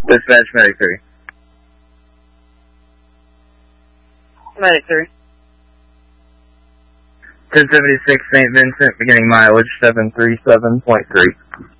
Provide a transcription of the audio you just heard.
Dispatch Medic 3. Medic 3. 1076 St. Vincent, beginning mileage 737.3.